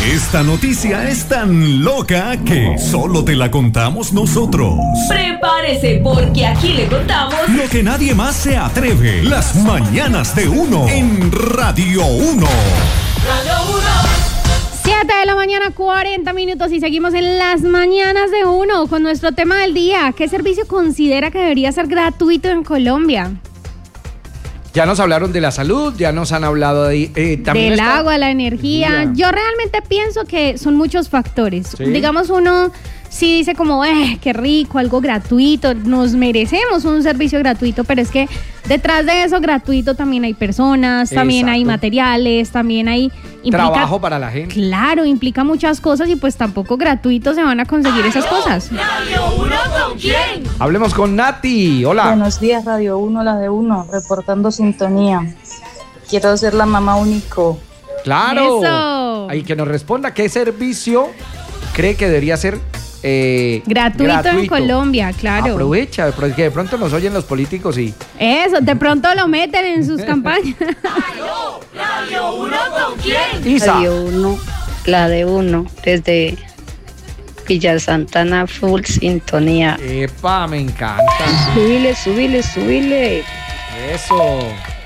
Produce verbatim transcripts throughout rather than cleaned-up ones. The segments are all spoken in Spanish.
Esta noticia es tan loca que solo te la contamos nosotros. Prepárese porque aquí le contamos lo que nadie más se atreve. Las mañanas de uno en Radio uno. Radio uno. siete de la mañana, cuarenta minutos y seguimos en las mañanas de uno con nuestro tema del día. ¿Qué servicio considera que debería ser gratuito en Colombia? Ya nos hablaron de la salud, ya nos han hablado de, eh, también del está... agua, la energía. Yo realmente pienso que son muchos factores. ¿Sí? Digamos, uno sí dice como, eh, qué rico, algo gratuito, nos merecemos un servicio gratuito, pero es que detrás de eso gratuito también hay personas, también Exacto. hay materiales, también hay... Implica, trabajo para la gente. Claro, implica muchas cosas y pues tampoco gratuito se van a conseguir esas cosas. ¿Radio uno con quién? Hablemos con Nati, hola. Buenos días, Radio uno, la de uno, reportando sintonía. Quiero ser la mamá único. Claro. Eso. Ahí que nos responda qué servicio cree que debería ser eh, gratuito, gratuito en Colombia, claro. Aprovecha, porque de pronto nos oyen los políticos y... Eso, de pronto lo meten en sus campañas. Radio, Radio uno con quién? Isa. Radio uno, la de uno, desde Villa Santana, full sintonía. Epa, me encanta. Subile, subile, subile. Eso.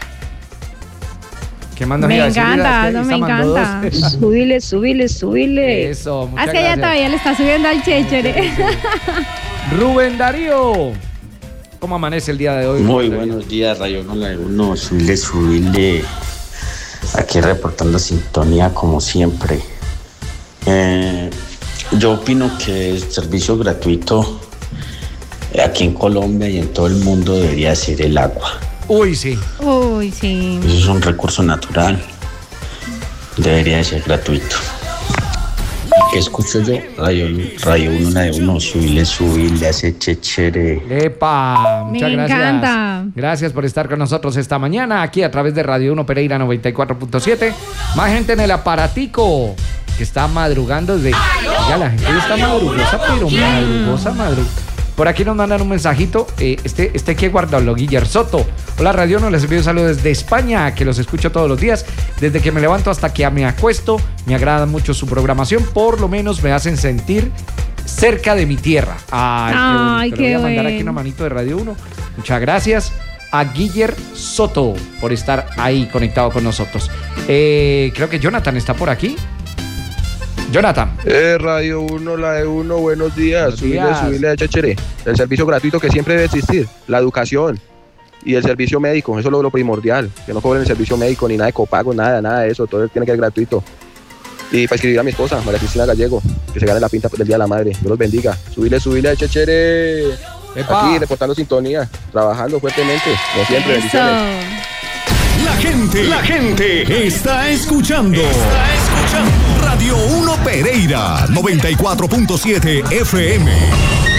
¿Qué manda? Me encanta, no me encanta. Subile, subile, subile. Eso, muchas Es que gracias. ella todavía le está subiendo al chéchere. Rubén Darío, ¿cómo amanece el día de hoy? Muy buenos días, Radio uno, la de uno, subile, subile. Aquí reportando sintonía como siempre. Eh, yo opino que el servicio gratuito aquí en Colombia y en todo el mundo debería ser el agua. Uy, sí. Uy, sí. Eso es un recurso natural. Debería ser gratuito. ¿Y qué escucho yo? Radio, Radio uno, la de uno, subile, subile, hace chéchere. Epa, muchas Me gracias. encanta. Gracias por estar con nosotros esta mañana aquí a través de Radio uno Pereira noventa y cuatro punto siete. Más gente en el aparatico que está madrugando desde... Ya la gente está madrugosa, pero madrugosa, madrugosa. Por aquí nos mandan un mensajito, eh, este, este que guardado, Guiller Soto. Hola Radio uno, les envío un saludo desde España, que los escucho todos los días. Desde que me levanto hasta que me acuesto, me agrada mucho su programación, por lo menos me hacen sentir cerca de mi tierra. Ay, Ay, qué bonito. qué Le voy a mandar bueno. aquí una manito de Radio uno. Muchas gracias a Guiller Soto por estar ahí conectado con nosotros. Eh, creo que Jonathan está por aquí. Jonathan. Eh, Radio uno, la de uno, buenos días. Buenos días. Subile, subile, chéchere. El servicio gratuito que siempre debe existir, la educación y el servicio médico, eso es lo, lo primordial. Que no cobren el servicio médico ni nada de copago, nada, nada de eso, todo tiene que ser gratuito. Y para escribir a mi esposa, María Cristina Gallego, que se gane la pinta del Día de la Madre. Dios los bendiga. Subile, subile, chéchere. Epa. Aquí, reportando sintonía, trabajando fuertemente, como siempre, bendiciones. La gente, la gente está escuchando. Está escuchando. Radio uno Pereira, noventa y cuatro punto siete F M.